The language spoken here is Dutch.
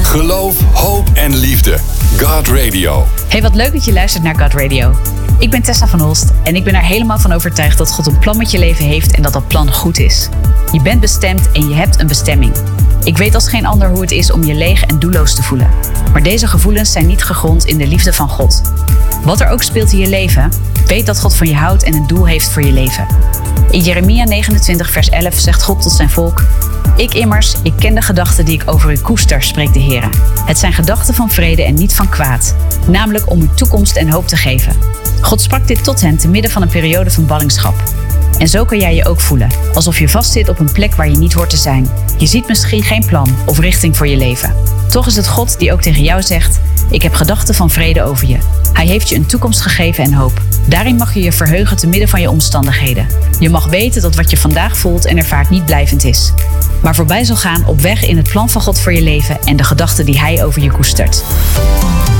Geloof, hoop en liefde. God Radio. Hey, wat leuk dat je luistert naar God Radio. Ik ben Tessa van Holst en ik ben er helemaal van overtuigd dat God een plan met je leven heeft en dat dat plan goed is. Je bent bestemd en je hebt een bestemming. Ik weet als geen ander hoe het is om je leeg en doelloos te voelen. Maar deze gevoelens zijn niet gegrond in de liefde van God. Wat er ook speelt in je leven, weet dat God van je houdt en een doel heeft voor je leven. In Jeremia 29 vers 11 zegt God tot zijn volk: ik ken de gedachten die ik over u koester, spreekt de Heer. Het zijn gedachten van vrede en niet van kwaad, namelijk om u toekomst en hoop te geven. God sprak dit tot hen te midden van een periode van ballingschap. En zo kan jij je ook voelen, alsof je vastzit op een plek waar je niet hoort te zijn. Je ziet misschien geen plan of richting voor je leven. Toch is het God die ook tegen jou zegt: ik heb gedachten van vrede over je. Hij heeft je een toekomst gegeven en hoop. Daarin mag je je verheugen te midden van je omstandigheden. Je mag weten dat wat je vandaag voelt en ervaart niet blijvend is, maar voorbij zal gaan op weg in het plan van God voor je leven en de gedachten die Hij over je koestert.